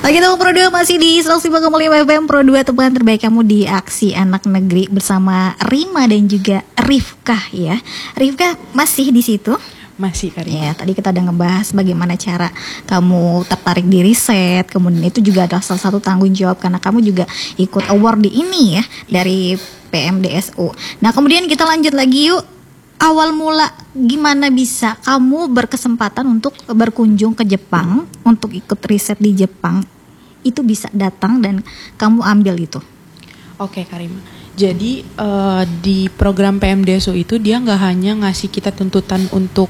Oke, teman Pro 2 masih di 105,5 FM Pro 2, teman terbaik kamu di Aksi Anak Negeri bersama Rima dan juga Rifkah ya. Rifkah masih di situ? Masih Karima. Ya, tadi kita udah ngebahas bagaimana cara kamu tertarik di riset, kemudian itu juga adalah salah satu tanggung jawab karena kamu juga ikut award di ini ya dari PMDSU. Nah, kemudian kita lanjut lagi yuk. Awal mula gimana bisa kamu berkesempatan untuk berkunjung ke Jepang, untuk ikut riset di Jepang, itu bisa datang dan kamu ambil itu? Oke Karima. Jadi di program PMDSU itu dia nggak hanya ngasih kita tuntutan untuk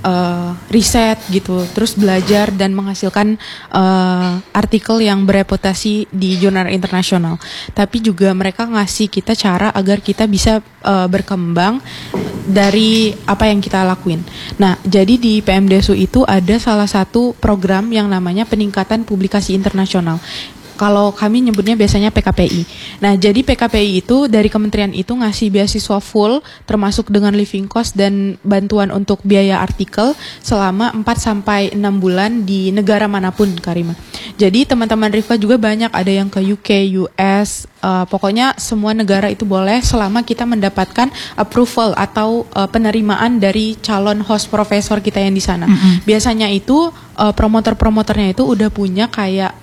riset gitu, terus belajar dan menghasilkan artikel yang bereputasi di jurnal internasional, tapi juga mereka ngasih kita cara agar kita bisa berkembang dari apa yang kita lakuin. Nah, jadi di PMDSU itu ada salah satu program yang namanya peningkatan publikasi internasional. Kalau kami nyebutnya biasanya PKPI. Nah, jadi PKPI itu dari kementerian itu ngasih beasiswa full termasuk dengan living cost dan bantuan untuk biaya artikel selama 4-6 bulan di negara manapun, Karima. Jadi teman-teman Rifka juga banyak, ada yang ke UK, US, pokoknya semua negara itu boleh selama kita mendapatkan approval atau penerimaan dari calon host profesor kita yang di sana. Biasanya itu promotor-promotornya itu udah punya kayak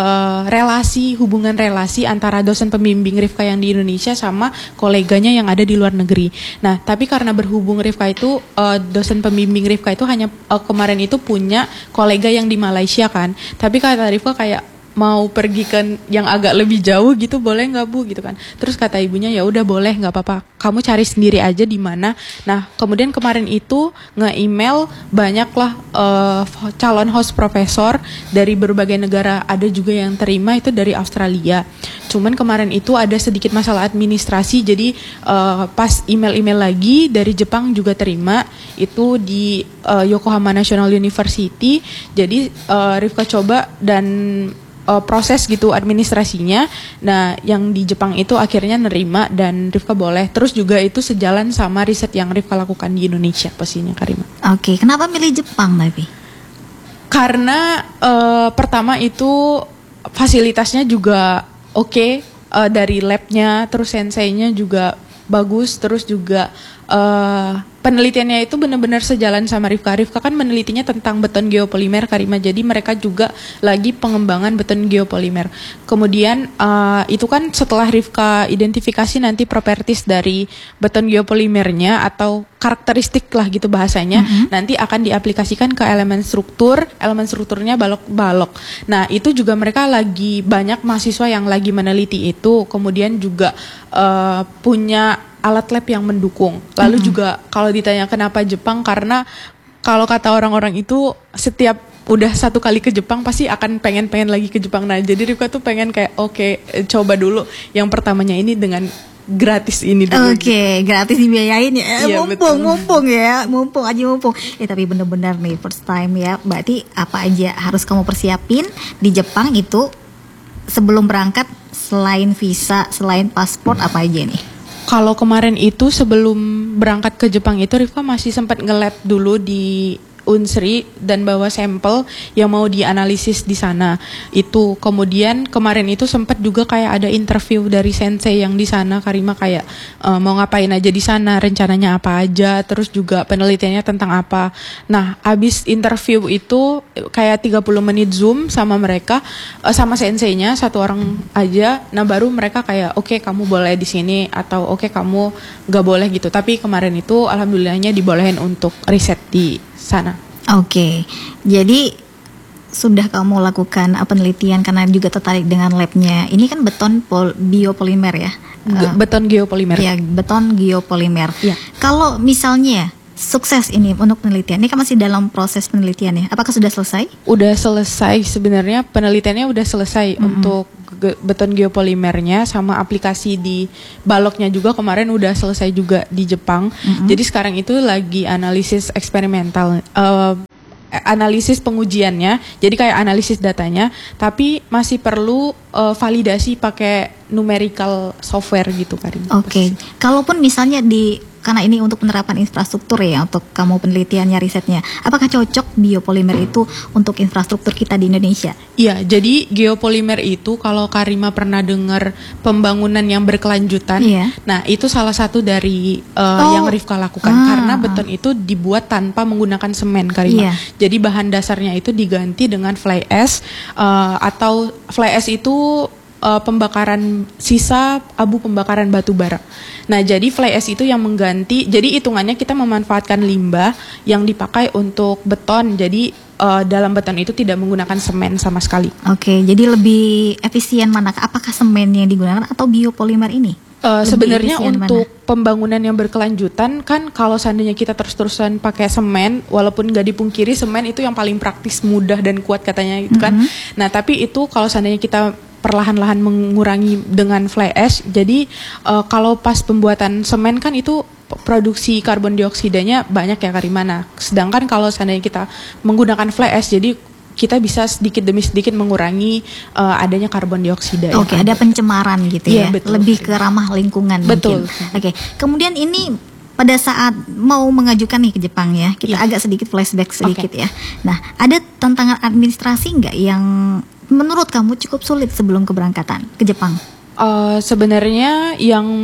hubungan relasi antara dosen pembimbing Rifka yang di Indonesia sama koleganya yang ada di luar negeri. Nah, tapi karena berhubung Rifka itu dosen pembimbing Rifka itu hanya kemarin itu punya kolega yang di Malaysia kan. Tapi kata Rifka kayak mau pergi ke yang agak lebih jauh gitu, boleh nggak Bu gitu kan. Terus kata ibunya ya udah boleh, nggak apa-apa, kamu cari sendiri aja di mana. Nah, kemudian kemarin itu nge-email banyaklah calon host profesor dari berbagai negara, ada juga yang terima itu dari Australia. Cuman kemarin itu ada sedikit masalah administrasi, jadi pas email lagi dari Jepang juga terima, itu di Yokohama National University. Jadi Rifka coba dan proses gitu administrasinya. Nah, yang di Jepang itu akhirnya nerima dan Rifka boleh. Terus juga itu sejalan sama riset yang Rifka lakukan di Indonesia pastinya, Karima. Oke, kenapa milih Jepang tapi? Karena pertama itu fasilitasnya juga oke, dari labnya, terus senseinya juga bagus, terus juga penelitiannya itu benar-benar sejalan sama Rifka. Rifka kan menelitinya tentang beton geopolimer, Karima. Jadi mereka juga lagi pengembangan beton geopolimer. Kemudian itu kan setelah Rifka identifikasi nanti properties dari beton geopolimernya atau karakteristik lah gitu bahasanya, nanti akan diaplikasikan ke elemen struktur. Elemen strukturnya balok-balok. Nah, itu juga mereka lagi banyak mahasiswa yang lagi meneliti itu. Kemudian juga punya alat lab yang mendukung. Lalu juga kalau ditanya kenapa Jepang, karena kalau kata orang-orang itu setiap udah satu kali ke Jepang pasti akan pengen lagi ke Jepang. Nah, jadi Rifka tuh pengen kayak oke, coba dulu yang pertamanya ini dengan gratis ini dulu. Oke, gratis dibiayain ya. Iya, mumpung ya, mumpung. Tapi bener-bener nih first time ya. Berarti apa aja harus kamu persiapin di Jepang itu sebelum berangkat, selain visa, selain paspor, apa aja nih? Kalau kemarin itu sebelum berangkat ke Jepang itu Rifka masih sempat nge-lab dulu di Unsri dan bawa sampel yang mau dianalisis di sana. Itu kemudian kemarin itu sempat juga kayak ada interview dari sensei yang di sana, Karima, kayak mau ngapain aja di sana, rencananya apa aja, terus juga penelitiannya tentang apa. Nah, abis interview itu kayak 30 menit Zoom sama mereka, sama senseinya satu orang aja. Nah, baru mereka kayak oke, kamu boleh di sini atau oke, kamu nggak boleh gitu. Tapi kemarin itu alhamdulillahnya dibolehin untuk riset di sana. Oke, jadi sudah kamu lakukan penelitian karena juga tertarik dengan labnya. Ini kan beton biopolimer ya? Beton geopolimer. Ya, beton geopolimer. Ya. Kalau misalnya sukses ini untuk penelitian, ini kan masih dalam proses penelitian ya? Apakah sudah selesai? Udah selesai sebenarnya, penelitiannya udah selesai untuk beton geopolimernya, sama aplikasi di baloknya juga kemarin udah selesai juga di Jepang. Jadi sekarang itu lagi analisis eksperimental, analisis pengujiannya, jadi kayak analisis datanya, tapi masih perlu validasi pakai numerical software gitu, Karin. Oke. Kalaupun misalnya di karena ini untuk penerapan infrastruktur ya, untuk kamu penelitiannya, risetnya. Apakah cocok biopolimer itu untuk infrastruktur kita di Indonesia? Iya, jadi geopolimer itu kalau Karima pernah dengar pembangunan yang berkelanjutan, nah itu salah satu dari yang Rifka lakukan karena beton itu dibuat tanpa menggunakan semen, Karima. Jadi bahan dasarnya itu diganti dengan fly ash atau fly ash itu pembakaran sisa abu pembakaran batu bara. Nah, jadi fly ash itu yang mengganti. Jadi hitungannya kita memanfaatkan limbah yang dipakai untuk beton. Jadi dalam beton itu tidak menggunakan semen sama sekali. Oke, jadi lebih efisien mana? Apakah semen yang digunakan atau biopolimer ini? Sebenarnya untuk pembangunan yang berkelanjutan kan kalau seandainya kita terus-terusan pakai semen, walaupun nggak dipungkiri semen itu yang paling praktis, mudah dan kuat katanya itu kan. Nah, tapi itu kalau seandainya kita perlahan-lahan mengurangi dengan fly ash. Jadi kalau pas pembuatan semen kan itu produksi karbon dioksidanya banyak ya, Karima. Nah, sedangkan kalau seandainya kita menggunakan fly ash, jadi kita bisa sedikit demi sedikit mengurangi adanya karbon dioksida. Oke, ada pencemaran gitu ya. Betul. Lebih ke ramah lingkungan. Betul. Oke, kemudian ini pada saat mau mengajukan nih ke Jepang ya, kita agak sedikit flashback sedikit ya. Nah, ada tantangan administrasi nggak yang menurut kamu cukup sulit sebelum keberangkatan ke Jepang? Sebenarnya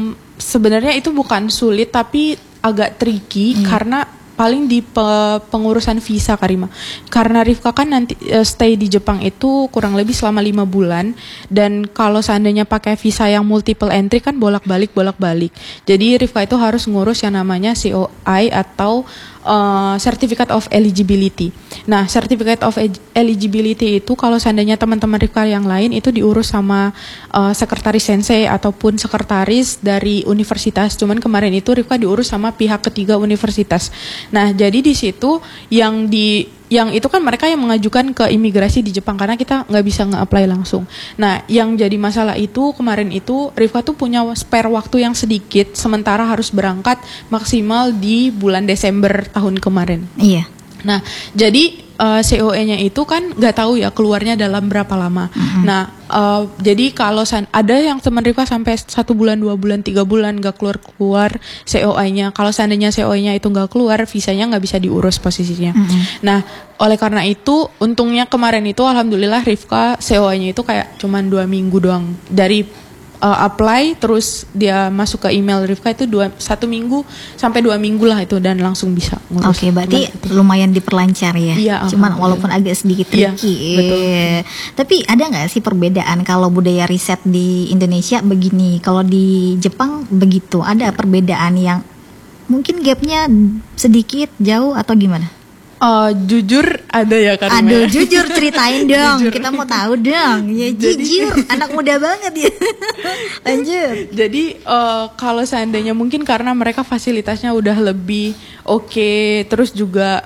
itu bukan sulit tapi agak tricky karena paling di pengurusan visa, Karima. Karena Rifka kan nanti stay di Jepang itu kurang lebih selama 5 bulan, dan kalau seandainya pakai visa yang multiple entry kan bolak-balik. Jadi Rifka itu harus ngurus yang namanya COI atau Certificate of Eligibility. Nah, Certificate of Eligibility itu kalau seandainya teman-teman Rifka yang lain itu diurus sama sekretaris sensei ataupun sekretaris dari universitas. Cuman kemarin itu Rifka diurus sama pihak ketiga universitas. Nah, jadi di situ yang itu kan mereka yang mengajukan ke imigrasi di Jepang karena kita nggak bisa nge-apply langsung. Nah, yang jadi masalah itu kemarin itu Rifka tuh punya spare waktu yang sedikit, sementara harus berangkat maksimal di bulan Desember tahun kemarin. Iya. Nah, jadi COE-nya itu kan nggak tahu ya keluarnya dalam berapa lama. Nah, jadi kalau ada yang teman Rifka sampai 1 bulan, 2 bulan, 3 bulan nggak keluar COI-nya. Kalau seandainya COI-nya itu nggak keluar, visanya nggak bisa diurus posisinya. Nah, oleh karena itu, untungnya kemarin itu alhamdulillah Rifka COI-nya itu kayak cuman 2 minggu doang dari apply, terus dia masuk ke email Rifka itu 1 minggu sampai 2 minggu lah itu, dan langsung bisa ngurus. Oke, berarti lumayan diperlancar ya. Iya, cuman walaupun agak sedikit tricky. Betul. Tapi ada nggak sih perbedaan kalau budaya riset di Indonesia begini, kalau di Jepang begitu? Ada perbedaan yang mungkin gapnya sedikit, jauh atau gimana? Jujur ada ya, Karima. Aduh, jujur ceritain dong. Jujur. Kita mau tahu dong. Ya, jujur, anak muda banget ya. Lanjut. Jadi kalau seandainya mungkin karena mereka fasilitasnya udah lebih oke, terus juga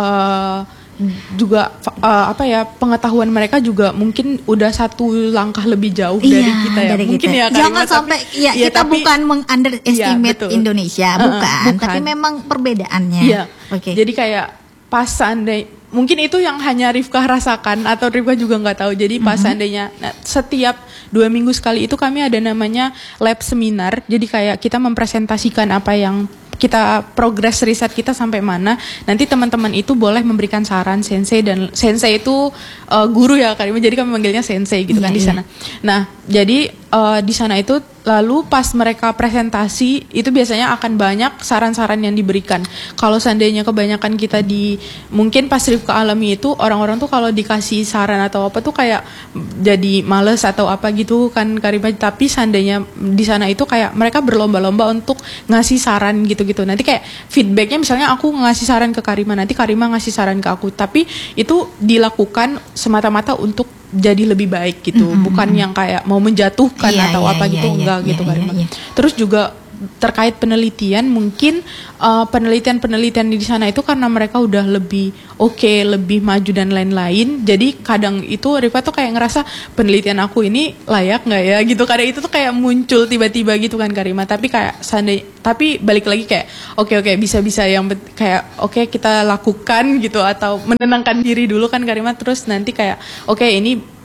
pengetahuan mereka juga mungkin udah 1 langkah lebih jauh dari kita ya. Dari mungkin kita. ya, Karima, jangan sampai kita bukan meng-underestimate Indonesia, bukan, tapi memang perbedaannya. Iya. Oke. Jadi kayak pas seandainya, mungkin itu yang hanya Rifka rasakan atau Rifka juga nggak tahu. Jadi pas seandainya setiap 2 minggu sekali itu kami ada namanya lab seminar. Jadi kayak kita mempresentasikan apa yang kita progres riset kita sampai mana. Nanti teman-teman itu boleh memberikan saran sensei, dan sensei itu guru ya, Karima. Jadi kami manggilnya sensei gitu kan di sana. Nah, jadi di sana itu lalu pas mereka presentasi itu biasanya akan banyak saran-saran yang diberikan. Kalau seandainya kebanyakan kita mungkin pas Rifka alami itu orang-orang tuh kalau dikasih saran atau apa tuh kayak jadi males atau apa gitu kan, Karima. Tapi seandainya di sana itu kayak mereka berlomba-lomba untuk ngasih saran gitu-gitu. Nanti kayak feedbacknya misalnya aku ngasih saran ke Karima, nanti Karima ngasih saran ke aku. Tapi itu dilakukan semata-mata untuk jadi lebih baik gitu, bukan yang kayak mau menjatuhkan atau apa gitu, enggak gitu, Karima. Terus juga terkait penelitian, mungkin penelitian di sana itu karena mereka udah lebih lebih maju dan lain-lain. Jadi kadang itu Rifka tuh kayak ngerasa penelitian aku ini layak nggak ya gitu. Kadang itu tuh kayak muncul tiba-tiba gitu kan, Karima. Tapi kayak tapi balik lagi kayak oke bisa yang kayak kita lakukan gitu, atau menenangkan diri dulu kan, Karima. Terus nanti kayak ini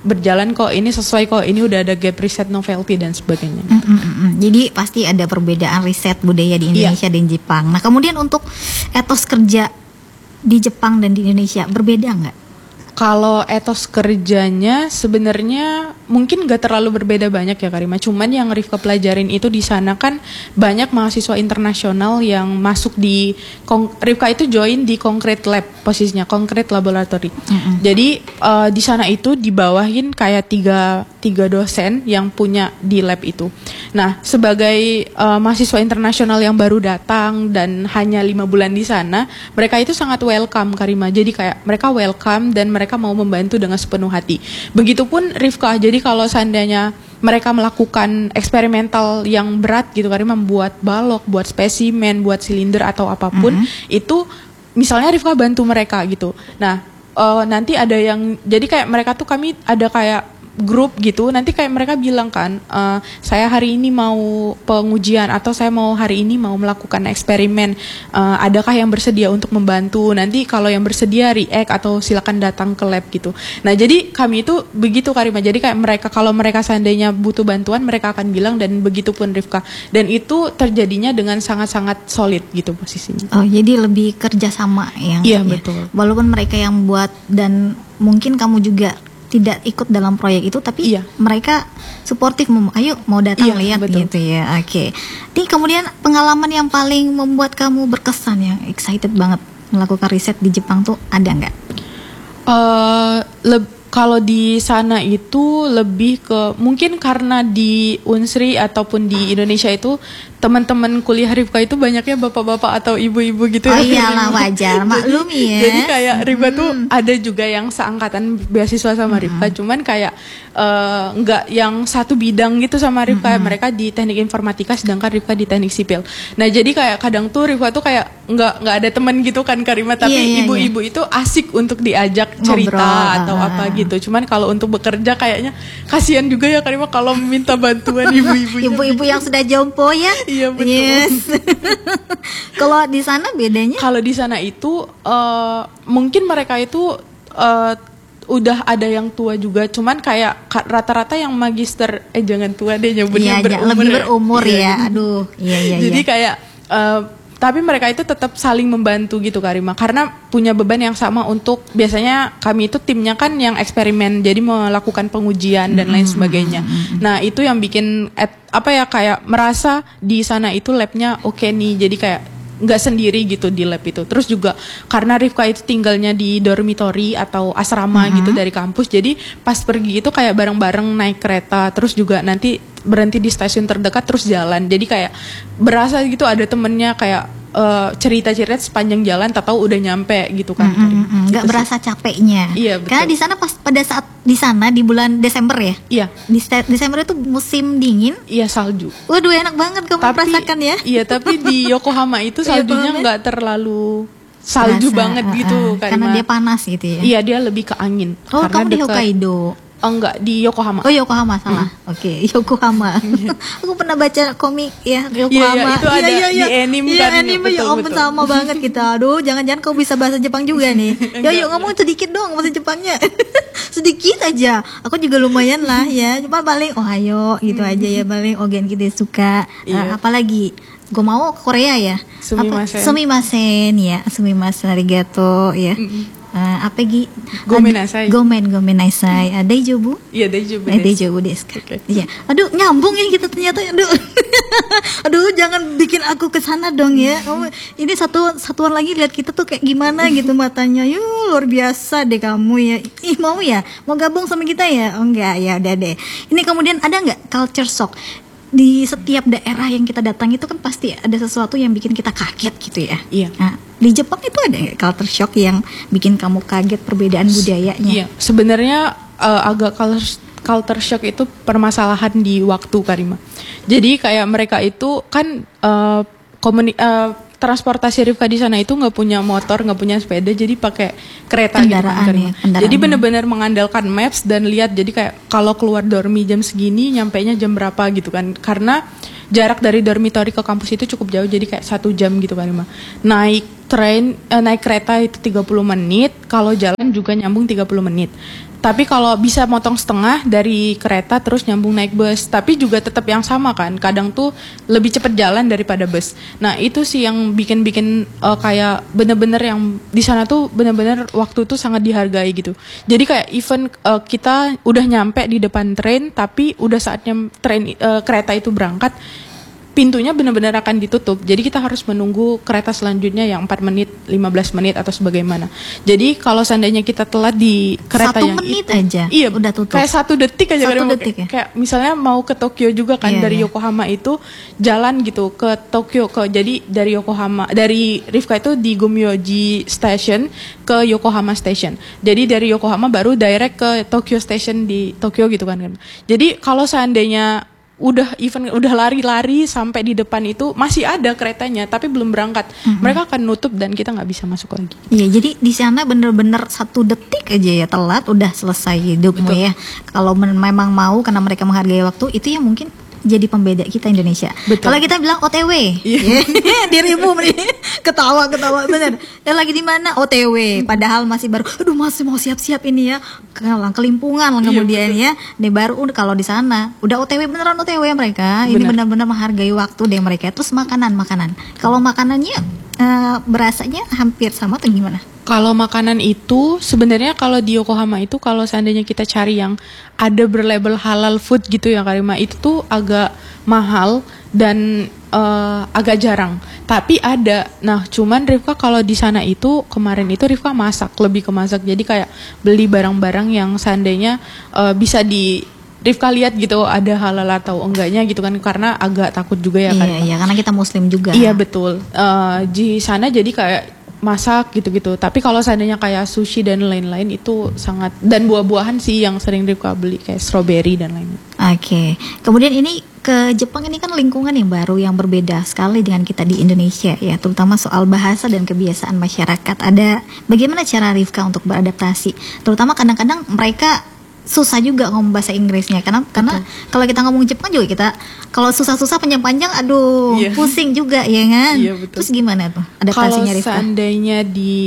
berjalan kok, ini sesuai kok, ini udah ada gap riset novelty dan sebagainya. Jadi pasti ada perbedaan riset budaya di Indonesia dan Jepang. Nah kemudian untuk etos kerja di Jepang dan di Indonesia berbeda nggak? Kalau etos kerjanya sebenarnya mungkin gak terlalu berbeda banyak ya Karima. Cuman yang Rifka pelajarin itu di sana kan banyak mahasiswa internasional yang masuk di Rifka itu join di concrete lab posisinya, concrete laboratory. Jadi di sana itu dibawahin kayak tiga dosen yang punya di lab itu. Nah sebagai mahasiswa internasional yang baru datang dan hanya 5 bulan di sana, mereka itu sangat welcome Karima. Jadi kayak mereka welcome dan mereka mau membantu dengan sepenuh hati. Begitupun Rifka. Jadi kalau seandainya mereka melakukan eksperimental yang berat gitu, Karima, membuat balok, buat spesimen, buat silinder atau apapun, itu misalnya Rifka bantu mereka gitu. Nah nanti ada yang jadi kayak mereka tuh kami ada kayak grup gitu, nanti kayak mereka bilang kan, saya hari ini mau pengujian atau saya mau hari ini mau melakukan eksperimen, adakah yang bersedia untuk membantu? Nanti kalau yang bersedia react atau silakan datang ke lab gitu. Nah jadi kami itu begitu Karima, jadi kayak mereka kalau mereka seandainya butuh bantuan mereka akan bilang, dan begitupun Rifka, dan itu terjadinya dengan sangat-sangat solid gitu posisinya. Oh jadi lebih kerjasama yang iya betul. Walaupun mereka yang buat dan mungkin kamu juga tidak ikut dalam proyek itu, tapi mereka suportif, ayo mau datang lihat betul. Gitu ya. Oke. Ini kemudian pengalaman yang paling membuat kamu berkesan, yang excited banget melakukan riset di Jepang tuh ada nggak? Kalau di sana itu lebih ke mungkin karena di Unsri ataupun di Indonesia itu teman-teman kuliah Rifka itu banyaknya bapak-bapak atau ibu-ibu gitu. Oh iyalah, wajar, maklum ya. Jadi kayak Rifka tuh ada juga yang seangkatan beasiswa sama Rifka, cuman kayak nggak yang satu bidang gitu sama Rifka. Mereka di teknik informatika sedangkan Rifka di teknik sipil. Nah jadi kayak kadang tuh Rifka tuh kayak nggak ada teman gitu kan Karima, tapi ibu-ibu itu asik untuk diajak cerita ngobrol, atau apa gitu. Cuman kalau untuk bekerja kayaknya kasihan juga ya Karima kalau meminta bantuan ibu-ibunya. Ibu-ibu yang sudah jompo ya. Iya betul. Yes. Kalau di sana bedanya? Kalau di sana itu mungkin mereka itu udah ada yang tua juga, cuman kayak rata-rata yang magister jangan tua deh nyebutnya, lebih berumur ya. Aduh, iya. Jadi kayak tapi mereka itu tetap saling membantu gitu Karima, karena punya beban yang sama untuk, biasanya kami itu timnya kan yang eksperimen, jadi melakukan pengujian dan lain sebagainya. Nah itu yang bikin kayak merasa di sana itu labnya oke nih, jadi kayak nggak sendiri gitu di lab itu. Terus juga karena Rifka itu tinggalnya di dormitory atau asrama gitu dari kampus, jadi pas pergi itu kayak bareng-bareng naik kereta, terus juga nanti berhenti di stasiun terdekat terus jalan. Jadi kayak berasa gitu ada temennya, kayak cerita-cerita sepanjang jalan, tahu udah nyampe gitu kan. Nggak berasa capeknya. Iya betul. Karena di sana pada saat di sana di bulan Desember ya. Iya. Di Desember itu musim dingin. Iya, salju. Waduh enak banget kamu merasakan ya. Iya, tapi di Yokohama itu saljunya nggak terlalu salju banget gitu karena dia panas gitu ya. Iya, dia lebih ke angin. Oh, kamu di Hokkaido. Oh enggak, di Yokohama. Oh Yokohama, salah. Oke, Yokohama. Aku pernah baca komik ya Yokohama. Iya, itu ada di anime kan. Iya, anime ya ampun sama banget kita. Aduh, jangan-jangan kau bisa bahasa Jepang juga nih. Yuk ngomong sedikit dong bahasa Jepangnya. Sedikit aja. Aku juga lumayan lah ya. Cuma paling Ohayo gitu aja ya, paling Genki desuka. Apalagi gue mau ke Korea ya. Sumimasen ya. Sumimasen arigato ya. Apa Gi? Gomenasai. Gomenasai. Daijoubu? Iya, daijoubu. Daijoubu desu. Iya. Aduh, nyambung ya kita ternyata. Aduh, jangan bikin aku ke sana dong ya. Ini satuan lagi lihat kita tuh kayak gimana gitu matanya. Luar biasa deh kamu ya. Ih, mau ya? Mau gabung sama kita ya? Oh enggak, ya udah deh. Ini kemudian ada enggak culture shock? Di setiap daerah yang kita datangi itu kan pasti ada sesuatu yang bikin kita kaget gitu ya. Iya. Nah, di Jepang itu ada nggak culture shock yang bikin kamu kaget perbedaan budayanya? Iya, sebenarnya agak culture shock itu permasalahan di waktu Karima. Jadi kayak mereka itu kan transportasi Rifka di sana itu nggak punya motor, nggak punya sepeda, jadi pakai kereta kendaraan gitu kan. Jadi benar-benar mengandalkan maps dan lihat, jadi kayak kalau keluar dormi jam segini, nyampainya jam berapa gitu kan. Karena jarak dari dormitory ke kampus itu cukup jauh, jadi kayak 1 jam gitu kan. Naik naik kereta itu 30 menit, kalau jalan juga nyambung 30 menit. Tapi kalau bisa motong setengah dari kereta terus nyambung naik bus, tapi juga tetap yang sama kan. Kadang tuh lebih cepat jalan daripada bus. Nah, itu sih yang bikin kayak bener-bener yang di sana tuh bener-bener waktu tuh sangat dihargai gitu. Jadi kayak even kita udah nyampe di depan tren, tapi udah saatnya kereta itu berangkat, pintunya benar-benar akan ditutup. Jadi kita harus menunggu kereta selanjutnya yang 4 menit, 15 menit atau sebagaimana. Jadi kalau seandainya kita telat di kereta 1 yang menit itu, aja iya, udah tutup. Kayak 1 detik aja. 1 detik ya? Kayak misalnya mau ke Tokyo juga kan, Iya, dari iya. Yokohama itu jalan gitu ke Tokyo, jadi dari Yokohama, dari Rivka itu di Gomyoji Station ke Yokohama Station. Jadi dari Yokohama baru direct ke Tokyo Station di Tokyo gitu kan. Jadi kalau seandainya udah lari-lari sampai di depan itu masih ada keretanya tapi belum berangkat, mereka akan nutup dan kita nggak bisa masuk lagi. Iya, jadi di sana bener-bener 1 detik aja ya telat udah selesai hidupmu. Betul. Ya. Kalau memang mau karena mereka menghargai waktu, itu yang mungkin jadi pembeda kita Indonesia. Betul. Kalau kita bilang OTW, Iya. dirimu ketawa bener. Dan lagi di mana OTW, padahal masih baru, aduh masih mau siap-siap ini ya, kelimpungan kemudian ya, nih baru kalau di sana udah OTW beneran OTW mereka. Ini Benar. benar-benar menghargai waktu deh mereka. Terus makanan. Kalau makanannya berasanya hampir sama atau gimana? Kalau makanan itu sebenarnya kalau di Yokohama itu kalau seandainya kita cari yang ada berlabel halal food gitu ya Karima, itu tuh agak mahal dan agak jarang. Tapi ada. Nah, cuman Rifka kalau di sana itu kemarin itu Rifka lebih ke masak. Jadi kayak beli barang-barang yang seandainya bisa di Rifka lihat gitu ada halal atau enggaknya gitu kan, karena agak takut juga ya kan. Iya, karena kita muslim juga. Iya betul. Di sana jadi kayak masak gitu-gitu. Tapi kalau seandainya kayak sushi dan lain-lain itu sangat, dan buah-buahan sih yang sering Rifka beli kayak strawberry dan lain-lain. Oke. Kemudian ini ke Jepang ini kan lingkungan yang baru yang berbeda sekali dengan kita di Indonesia ya, terutama soal bahasa dan kebiasaan masyarakat. Ada bagaimana cara Rifka untuk beradaptasi? Terutama kadang-kadang mereka susah juga ngomong bahasa Inggrisnya karena kalau kita ngomong Jepang juga kita kalau susah-susah panjang-panjang aduh Iya. pusing juga ya kan. Iya, betul. Terus gimana tuh Kalau adaptasinya Rifka? seandainya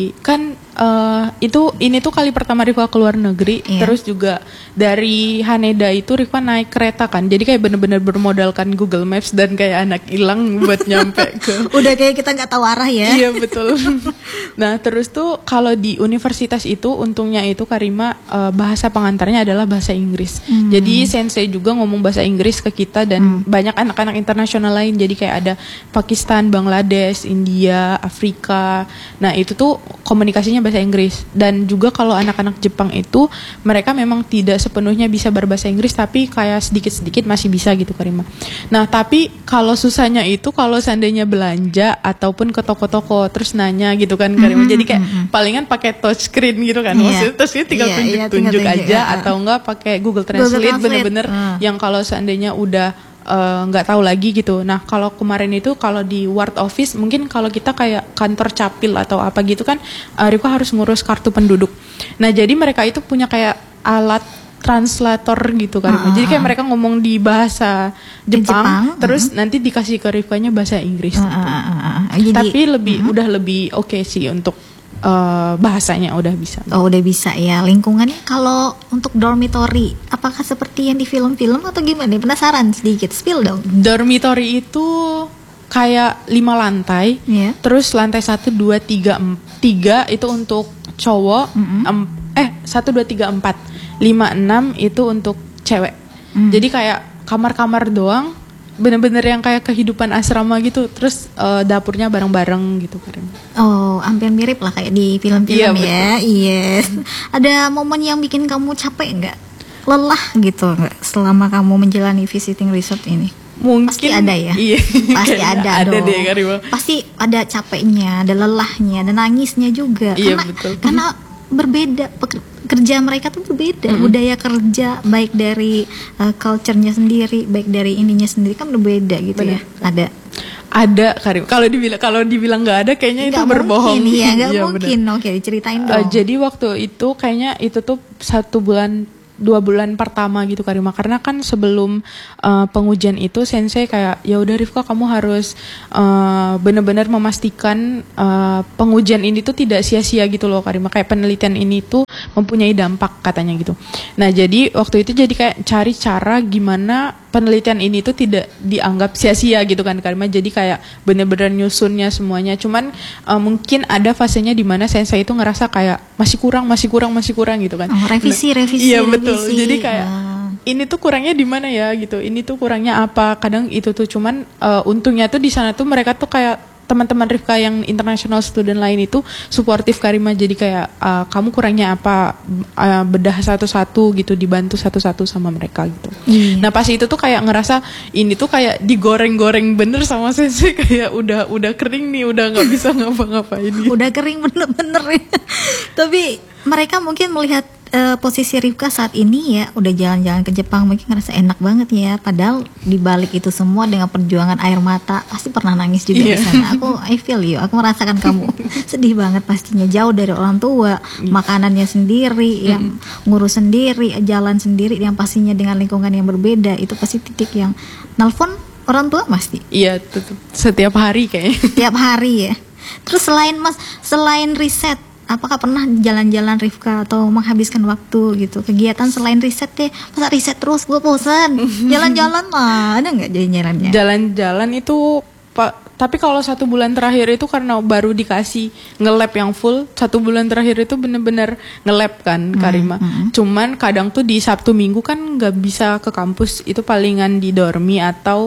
ini tuh kali pertama Rifka keluar negeri, Iya. terus juga dari Haneda itu Rifka naik kereta kan, jadi kayak bener-bener bermodalkan Google Maps dan kayak anak hilang buat nyampe ke. Udah kayak kita nggak tahu arah ya. Iya betul. Nah terus tuh kalau di universitas itu untungnya itu Karima bahasa pengantarnya adalah bahasa Inggris. Jadi sensei juga ngomong bahasa Inggris ke kita dan banyak anak-anak internasional lain. Jadi kayak ada Pakistan, Bangladesh, India, Afrika. Nah itu tuh komunikasinya bahasa Inggris. Dan juga kalau anak-anak Jepang itu mereka memang tidak sepenuhnya bisa berbahasa Inggris, tapi kayak sedikit-sedikit masih bisa gitu Karima. Nah tapi kalau susahnya itu kalau seandainya belanja ataupun ke toko-toko terus nanya gitu kan Karima. Jadi kayak palingan pakai touchscreen gitu kan. Iya. Maksudnya touchscreen tinggal Iya, tinggal tunjuk tunjuk, aja ya. atau enggak pakai Google Translate bener-bener yang kalau seandainya udah nggak tahu lagi gitu. Nah kalau kemarin itu kalau di ward office mungkin kalau kita kayak kantor capil atau apa gitu kan, Rifka harus ngurus kartu penduduk. Nah jadi mereka itu punya kayak alat translator gitu kan. Jadi kayak mereka ngomong di bahasa Jepang, terus nanti dikasih ke Rifkanya bahasa Inggris. Jadi, Tapi udah lebih oke sih untuk bahasanya udah bisa. Oh udah bisa ya. Lingkungannya kalau untuk dormitory apakah seperti yang di film-film atau gimana? Penasaran sedikit, spill dong. Dormitory itu kayak 5 lantai. Iya. Terus lantai 1, 2, 3 itu untuk cowok. 1, 2, 3, 4 5, 6 itu untuk cewek. Jadi kayak kamar-kamar doang. Bener-bener yang kayak kehidupan asrama gitu. Terus dapurnya bareng-bareng gitu Karim. Oh hampir mirip lah kayak di film-film Iya, ya. Yes. Ada momen yang bikin kamu capek nggak? Lelah gitu nggak selama kamu menjalani visiting resort ini? Mungkin Pasti ada ya. Iya. Pasti ada dong. deh Karim. Pasti ada capeknya, ada lelahnya, ada nangisnya juga. Iya, Karena betul. karena berbeda kerja mereka tuh berbeda, budaya kerja baik dari culture-nya sendiri, baik dari ininya sendiri kan berbeda gitu. Bener. Ya. Ada Karim. Kalau dibilang nggak ada kayaknya itu Nggak berbohong. mungkin, ya nggak Iya, mungkin. Oke, diceritain dong. Jadi waktu itu kayaknya itu tuh 1 bulan 2 bulan pertama gitu Karima, karena kan sebelum pengujian itu sensei kayak ya udah Rifka kamu harus benar-benar memastikan pengujian ini tuh tidak sia-sia gitu loh Karima, kayak penelitian ini tuh mempunyai dampak katanya gitu. Nah jadi waktu itu jadi kayak cari cara gimana penelitian ini tuh tidak dianggap sia-sia gitu kan Karima, jadi kayak benar-benar nyusunnya semuanya. Cuman mungkin ada fasenya di mana sensei itu ngerasa kayak masih kurang gitu kan. Revisi. Iya betul. Jadi kayak ini tuh kurangnya di mana ya gitu. Ini tuh kurangnya apa? Kadang itu tuh cuman untungnya tuh di sana tuh mereka tuh kayak teman-teman Rifka yang international student lain itu suportif Karima. Jadi kayak kamu kurangnya apa, bedah satu-satu gitu, dibantu satu-satu sama mereka gitu. Nah pas itu tuh kayak ngerasa ini tuh kayak digoreng-goreng bener sama sensei, kayak udah kering nih, udah nggak bisa ngapa-ngapain gitu. Udah kering bener-bener ya. Tapi mereka mungkin melihat posisi Rifka saat ini ya, udah jalan-jalan ke Jepang, mungkin ngerasa enak banget ya. Padahal di balik itu semua dengan perjuangan air mata, pasti pernah nangis juga di sana. I feel you, aku merasakan kamu. Sedih banget pastinya, jauh dari orang tua, makanannya sendiri, yang ngurus sendiri, jalan sendiri, yang pastinya dengan lingkungan yang berbeda. Itu pasti titik yang nelpon orang tua pasti. Iya, setiap hari kayaknya. Setiap hari ya. Terus selain riset, apakah pernah jalan-jalan Rifka atau menghabiskan waktu gitu, kegiatan selain riset deh? Masa riset terus, gue bosan. Jalan-jalan mah ada nggak jalan-jalannya? Jalan-jalan itu Pak, tapi kalau 1 bulan terakhir itu karena baru dikasih nge-lab yang full, 1 bulan terakhir itu bener-bener nge-lab kan Karima. Cuman kadang tuh di Sabtu Minggu kan nggak bisa ke kampus, itu palingan di dormi atau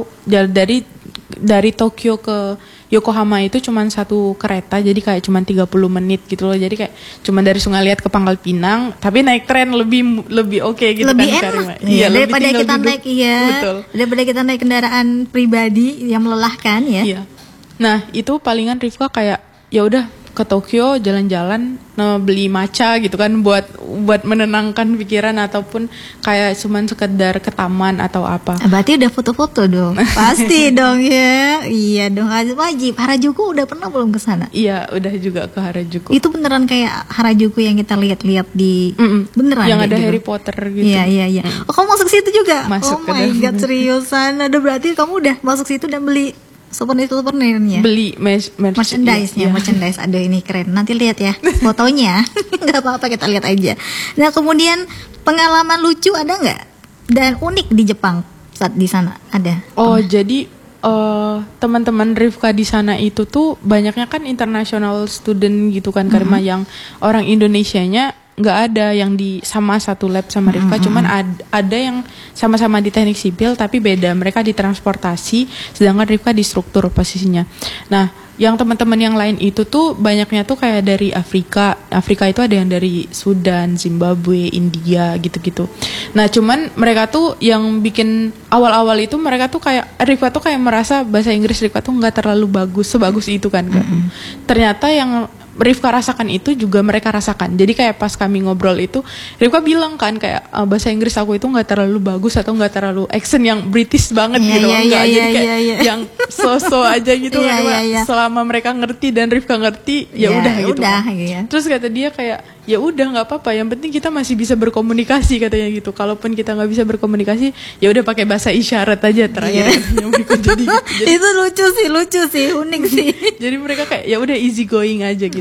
dari Tokyo ke Yokohama itu cuman 1 kereta, jadi kayak cuman 30 menit gitu loh. Jadi kayak cuman dari Sungai Liat ke Pangkal Pinang, tapi naik tren lebih oke gitu lebih kan Karima. Iya, daripada kita naik Betul. Daripada kita naik kendaraan pribadi yang melelahkan ya. Iya. Nah, itu palingan Rifka kayak ya udah ke Tokyo jalan-jalan, beli matcha gitu kan buat menenangkan pikiran, ataupun kayak cuman sekedar ke taman atau apa. Berarti udah foto-foto dong. Pasti dong ya. Iya dong, wajib. Harajuku udah pernah belum ke sana? Iya, udah juga ke Harajuku. Itu beneran kayak Harajuku yang kita lihat-lihat di beneran yang ada gitu? Harry Potter gitu. Iya. Oh, kamu masuk situ juga? Masuk oh my god, seriusan. Udah berarti kamu udah masuk situ dan beli souvenirnya, beli merchandise-nya, merchandise. Aduh ini keren, nanti lihat ya fotonya. Nggak apa-apa, kita lihat aja. Nah kemudian pengalaman lucu ada nggak dan unik di Jepang saat di sana ada? Jadi teman-teman Rifka di sana itu tuh banyaknya kan international student gitu kan Karima, yang orang Indonesianya nggak ada yang di sama satu lab sama Rifka, cuman ada yang sama-sama di teknik sipil tapi beda, mereka di transportasi sedangkan Rifka di struktur posisinya. Nah yang teman-teman yang lain itu tuh banyaknya tuh kayak dari Afrika itu ada yang dari Sudan, Zimbabwe, India gitu-gitu. Nah cuman mereka tuh yang bikin awal-awal itu mereka tuh kayak Rifka tuh kayak merasa bahasa Inggris Rifka tuh nggak terlalu sebagus itu kan. Ternyata yang Rifka rasakan itu juga mereka rasakan. Jadi kayak pas kami ngobrol itu Rifka bilang kan kayak bahasa Inggris aku itu nggak terlalu bagus atau nggak terlalu accent yang British banget gitu, enggak jadi kayak yang so-so aja gitu kan. Selama mereka ngerti dan Rifka ngerti ya udah gitu. Terus kata dia kayak ya udah nggak apa-apa, yang penting kita masih bisa berkomunikasi katanya gitu. Kalaupun kita nggak bisa berkomunikasi ya udah pakai bahasa isyarat aja terakhir. Jadi itu lucu sih, unik sih. Jadi mereka kayak ya udah easy going aja gitu.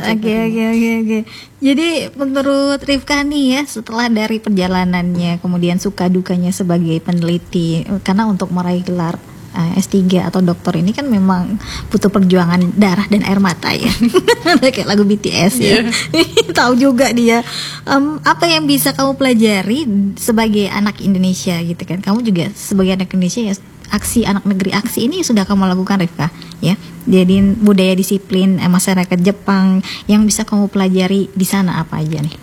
Oke. Jadi menurut Rifka nih ya, setelah dari perjalanannya kemudian suka dukanya sebagai peneliti, karena untuk meraih gelar S3 atau doktor ini kan memang butuh perjuangan darah dan air mata ya. Kayak lagu BTS ya. Tahu juga dia. Apa yang bisa kamu pelajari sebagai anak Indonesia gitu kan? Kamu juga sebagai anak Indonesia ya, aksi anak negeri aksi ini sudah kamu lakukan Rifka ya. Jadi budaya disiplin masyarakat Jepang yang bisa kamu pelajari di sana apa aja nih?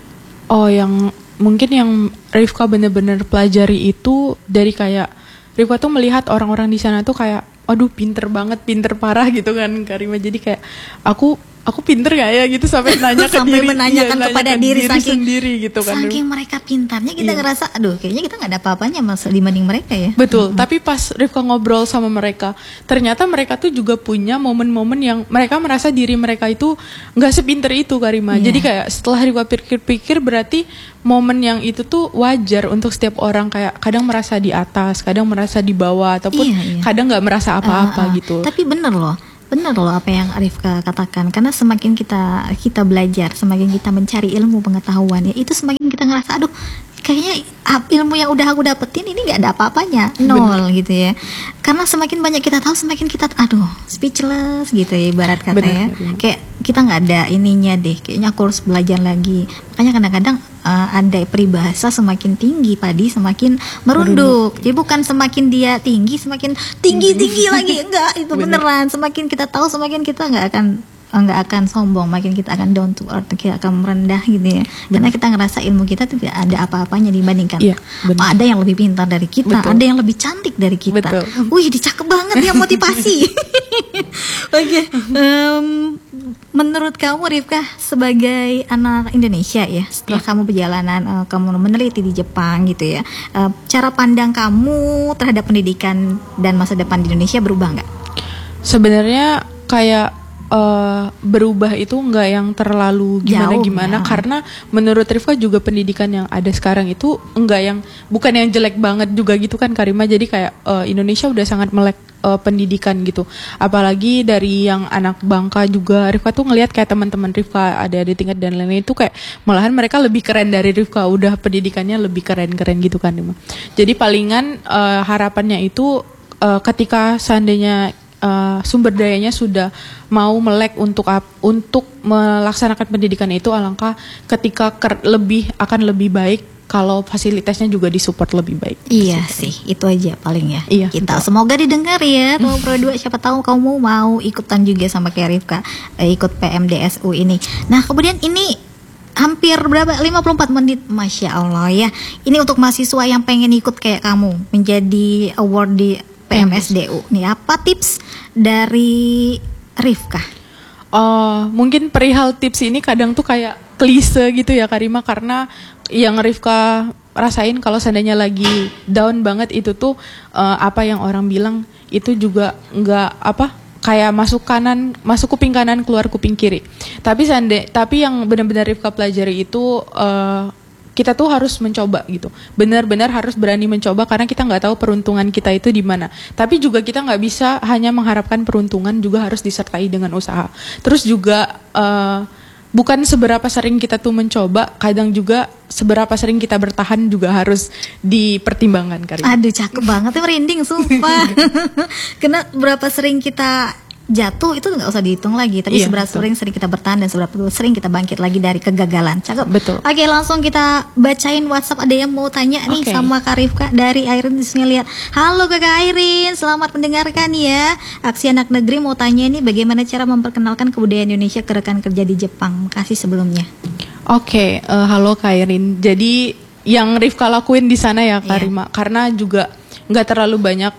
Yang mungkin yang Rifka benar-benar pelajari itu dari kayak Rifka tuh melihat orang-orang di sana tuh kayak aduh pinter banget, pinter parah gitu kan Karima. Jadi kayak aku aku pinter gak ya gitu sampai nanya ke sampai diri, menanyakan nanya kepada ke diri sendiri gitu kan. Saking mereka pintarnya kita Iya. ngerasa aduh kayaknya kita nggak ada apa-apanya mas dibanding mereka ya. Betul, tapi pas Rifka ngobrol sama mereka, ternyata mereka tuh juga punya momen-momen yang mereka merasa diri mereka itu nggak sepinter itu Karima. Iya. Jadi kayak setelah Rifka pikir-pikir berarti momen yang itu tuh wajar untuk setiap orang, kayak kadang merasa di atas, kadang merasa di bawah, ataupun Iya. kadang nggak merasa apa-apa gitu. Tapi bener loh apa yang Arifka katakan, karena semakin kita belajar, semakin kita mencari ilmu pengetahuan ya, itu semakin kita ngerasa aduh kayaknya ilmu yang udah aku dapetin ini nggak ada apa-apanya, nol gitu ya. Karena semakin banyak kita tahu semakin kita aduh speechless gitu ya ibarat kata ya. Benar. Kayak kita nggak ada ininya deh, kayaknya aku harus belajar lagi. Makanya kadang-kadang ada peribahasa semakin tinggi padi semakin merunduk. Jadi bukan semakin dia tinggi semakin tinggi lagi, enggak, itu beneran. Semakin kita tahu semakin kita nggak akan sombong, makin kita akan down to earth, kita akan merendah gitu ya. Karena kita ngerasa ilmu kita tidak ada apa-apanya dibandingkan. Iya, benar. Ada yang lebih pintar dari kita, Betul. ada yang lebih cantik dari kita. Betul. Wih, dicakep banget ya motivasi. Oke, menurut kamu Rifka sebagai anak Indonesia ya, setelah kamu perjalanan kamu meneliti di Jepang gitu ya, cara pandang kamu terhadap pendidikan dan masa depan di Indonesia berubah nggak? Sebenarnya kayak berubah itu nggak yang terlalu Jauh, gimana-gimana, ya. karena menurut Rifka juga pendidikan yang ada sekarang itu bukan yang jelek banget juga gitu kan Karima. Jadi kayak Indonesia udah sangat melek pendidikan gitu. Apalagi dari yang anak bangka juga Rifka tuh ngelihat kayak teman-teman Rifka ada di tingkat dan lain-lain itu kayak malahan mereka lebih keren dari Rifka, udah pendidikannya lebih keren-keren gitu kan. Jadi palingan harapannya itu ketika seandainya sumber dayanya sudah mau melek untuk melaksanakan pendidikan itu, alangkah ketika akan lebih baik kalau fasilitasnya juga disupport lebih baik. Iya sih, itu aja paling ya. Iya, Kita betul. semoga didengar ya, Teman Pro 2, siapa tahu kamu mau ikutan juga sama kayak Rifka, ikut PMDSU ini. Nah, kemudian ini hampir 54 menit, Masya Allah ya. Ini untuk mahasiswa yang pengen ikut kayak kamu menjadi award di PMSDU. Nih apa tips dari Rifka? Mungkin perihal tips ini kadang tuh kayak klise gitu ya Karima, karena yang Rifka rasain kalau seandainya lagi down banget itu tuh apa yang orang bilang itu juga nggak kayak masuk kuping kanan keluar kuping kiri. Tapi yang benar-benar Rifka pelajari itu kita tuh harus mencoba gitu, benar-benar harus berani mencoba, karena kita nggak tahu peruntungan kita itu di mana. Tapi juga kita nggak bisa hanya mengharapkan peruntungan, juga harus disertai dengan usaha. Terus juga bukan seberapa sering kita tuh mencoba, kadang juga seberapa sering kita bertahan juga harus dipertimbangkan Karima. Aduh cakep banget ya, merinding sumpah. Karena berapa sering kita jatuh itu nggak usah dihitung lagi, tapi Iya, seberapa sering kita bertahan dan seberapa sering kita bangkit lagi dari kegagalan. Cakep. Betul. Oke, langsung kita bacain WhatsApp. Ada yang mau tanya nih Oke. sama Kak Rifka dari Airin di sini, lihat. Halo Kakak Airin, selamat mendengarkan ya. Aksi Anak Negeri mau tanya nih, bagaimana cara memperkenalkan kebudayaan Indonesia ke rekan kerja di Jepang? Makasih sebelumnya. Oke, halo Kairin. Jadi yang Rifka lakuin di sana ya Karima, karena juga nggak terlalu banyak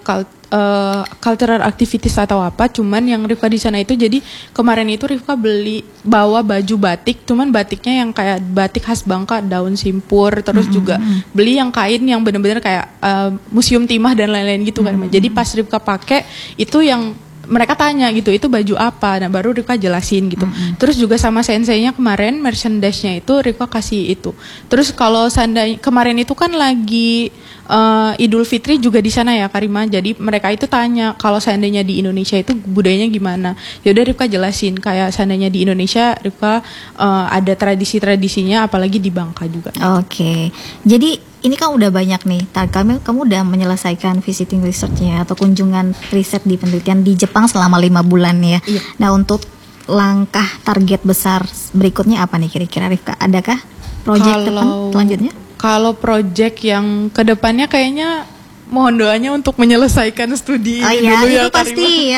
cultural activities atau apa, cuman yang Rifka di sana itu, jadi kemarin itu Rifka bawa baju batik, cuman batiknya yang kayak batik khas Bangka, daun simpur, terus juga beli yang kain yang benar-benar kayak museum timah dan lain-lain gitu kan. Jadi pas Rifka pakai itu yang mereka tanya gitu, itu baju apa, nah baru Rifka jelasin gitu. Terus juga sama senseinya kemarin merchandise-nya itu Rifka kasih itu. Terus kalau seandainya kemarin itu kan lagi Idul Fitri juga di sana ya Karima, jadi mereka itu tanya kalau seandainya di Indonesia itu budayanya gimana. Ya udah Rifka jelasin kayak seandainya di Indonesia Rifka ada tradisi-tradisinya, apalagi di Bangka juga. Oke, jadi ini kan udah banyak nih. Kamu udah menyelesaikan visiting research-nya atau kunjungan riset di penelitian di Jepang selama 5 bulan ya. Iya. Nah, untuk langkah target besar berikutnya apa nih kira-kira Rifka? Adakah proyek depan selanjutnya? Kalau proyek yang kedepannya kayaknya mohon doanya untuk menyelesaikan studi Oh ini iya, dulu ya itu pasti ya,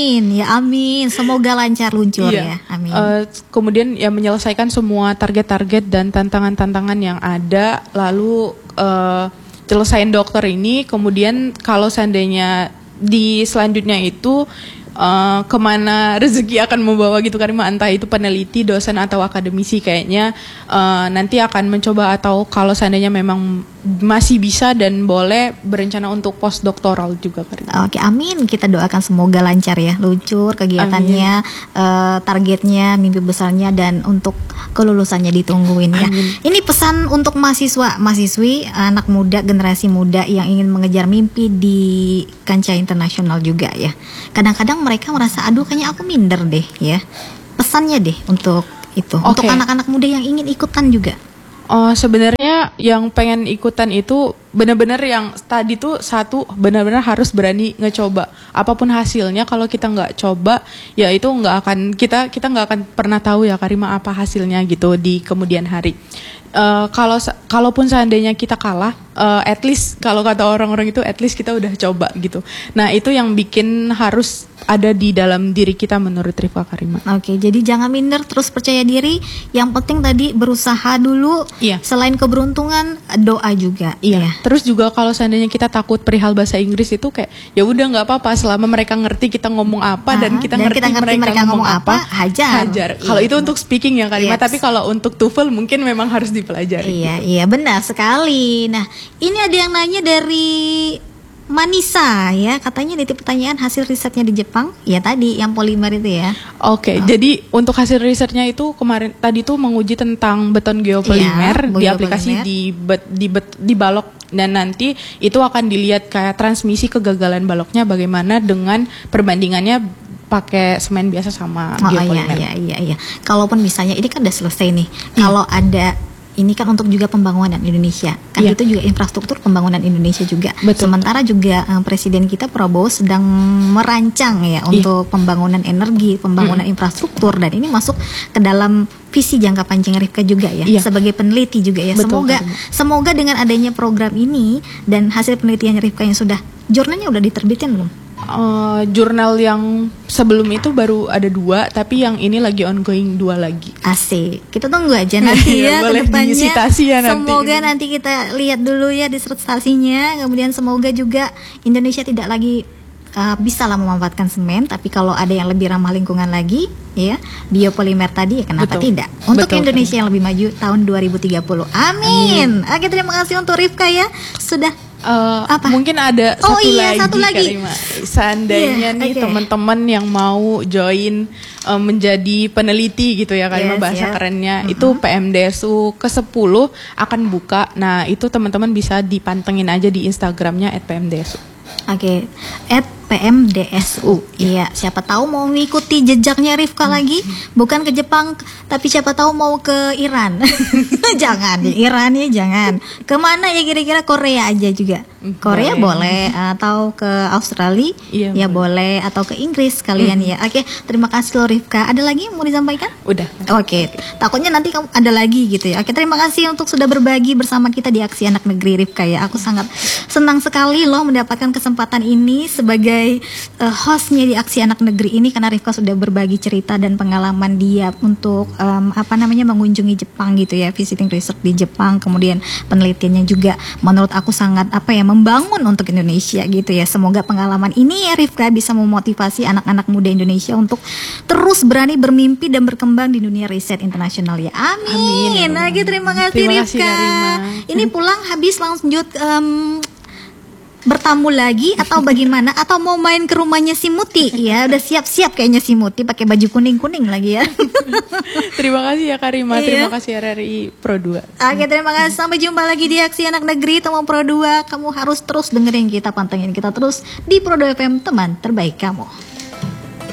amin. Semoga lancar luncur ya, amin. Kemudian ya menyelesaikan semua target-target dan tantangan-tantangan yang ada, lalu selesain dokter ini. Kemudian kalau seandainya di selanjutnya itu kemana rezeki akan membawa gitu Karima, entah itu peneliti, dosen atau akademisi, kayaknya nanti akan mencoba, atau kalau seandainya memang masih bisa dan boleh, berencana untuk postdoktoral juga Karima. Oke, amin. Kita doakan semoga lancar ya, luncur kegiatannya, targetnya, mimpi besarnya, dan untuk kelulusannya ditungguin ya. Ini pesan untuk mahasiswa, mahasiswi, anak muda, generasi muda yang ingin mengejar mimpi di kancah internasional juga ya. Kadang-kadang mereka merasa, aduh kayaknya aku minder deh ya. Pesannya deh untuk itu, untuk anak-anak muda yang ingin ikutan juga. Sebenarnya yang pengen ikutan itu benar-benar yang tadi tuh, satu, benar-benar harus berani ngecoba. Apapun hasilnya, kalau kita nggak coba, ya itu nggak akan, kita nggak akan pernah tahu ya Karima apa hasilnya gitu di kemudian hari. Kalaupun seandainya kita kalah, at least kalau kata orang-orang itu, at least kita udah coba gitu. Nah itu yang bikin harus ada di dalam diri kita menurut Rifka Karima. Oke, jadi jangan minder, terus percaya diri. Yang penting tadi berusaha dulu. Iya. Selain keberuntungan, doa juga. Iya. Terus juga kalau seandainya kita takut perihal bahasa Inggris itu kayak, ya udah nggak apa-apa selama mereka ngerti kita ngomong apa, dan kita ngerti mereka ngomong apa, hajar. Kalau itu untuk speaking ya Karima, tapi kalau untuk TOEFL mungkin memang harus dipelajari. Iya benar sekali. Nah, ini ada yang nanya dari Manisa ya, katanya nitip pertanyaan hasil risetnya di Jepang. Ya tadi yang polimer itu ya. Oke, jadi untuk hasil risetnya itu kemarin tadi tuh menguji tentang beton geopolimer, di aplikasi di balok, dan nanti itu akan dilihat kayak transmisi kegagalan baloknya bagaimana dengan perbandingannya pakai semen biasa sama geopolimer. Iya. Kalaupun misalnya ini kan udah selesai nih. Kalau ada, ini kan untuk juga pembangunan Indonesia, kan itu juga infrastruktur pembangunan Indonesia juga. Betul. Sementara juga Presiden kita Prabowo sedang merancang ya untuk pembangunan energi, pembangunan infrastruktur, dan ini masuk ke dalam visi jangka panjang Rifka juga ya, sebagai peneliti juga ya. Betul, semoga dengan adanya program ini dan hasil penelitian Rifka yang sudah, jurnalnya udah diterbitkan belum? Jurnal yang sebelum itu baru ada 2, tapi yang ini lagi ongoing 2 lagi. Asik, kita tunggu aja nanti ya ke depannya. Ya, semoga nanti kita lihat dulu ya disertasinya. Kemudian semoga juga Indonesia tidak lagi bisa lah memanfaatkan semen, tapi kalau ada yang lebih ramah lingkungan lagi ya, biopolimer tadi ya, kenapa tidak? Untuk Indonesia yang lebih maju tahun 2030. Amin. Oke, terima kasih untuk Rifka ya, sudah mungkin ada satu lagi Karima. Seandainya nih teman-teman yang mau join menjadi peneliti gitu ya Karima, bahasa kerennya itu PMDSU ke-10 akan buka. Nah itu teman-teman bisa dipantengin aja di Instagramnya @PMDSU. Oke, @PMDSU. Iya, siapa tahu mau mengikuti jejaknya Rifka lagi, bukan ke Jepang, tapi siapa tahu mau ke Iran. Jangan di Iran ya, jangan. Kemana ya kira-kira? Korea aja juga. Korea boleh, atau ke Australia ya boleh, atau ke Inggris kalian ya. Oke, terima kasih loh Rifka. Ada lagi yang mau disampaikan? Udah. Oke, takutnya nanti kamu ada lagi gitu ya. Oke, terima kasih untuk sudah berbagi bersama kita di Aksi Anak Negeri Rifka ya. Aku sangat senang sekali loh mendapatkan kesempatan ini sebagai hostnya di Aksi Anak Negeri ini, karena Rifka sudah berbagi cerita dan pengalaman dia untuk mengunjungi Jepang gitu ya, visiting research di Jepang, kemudian penelitiannya juga menurut aku sangat membangun untuk Indonesia gitu ya. Semoga pengalaman ini ya Rifka bisa memotivasi anak-anak muda Indonesia untuk terus berani bermimpi dan berkembang di dunia riset internasional ya. Amin. Oke, terima kasih Rifka. Ini pulang habis lanjut bertamu lagi atau bagaimana, atau mau main ke rumahnya si Muti ya? Udah siap-siap kayaknya si Muti pakai baju kuning-kuning lagi ya. Terima kasih ya Karima, terima kasih RRI Pro 2. Oke, terima kasih, sampai jumpa lagi di Aksi Anak Negeri Temu Pro 2. Kamu harus terus dengerin kita, pantengin kita terus di Pro 2 FM, teman terbaik kamu.